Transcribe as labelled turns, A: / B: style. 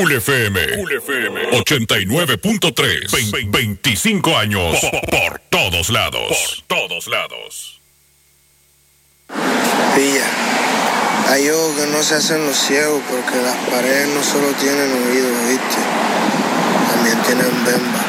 A: Cool FM 89.3. 25 años por todos lados.
B: Pilla, hay ojos que no se hacen los ciegos porque las paredes no solo tienen oídos, ¿viste? También tienen bemba.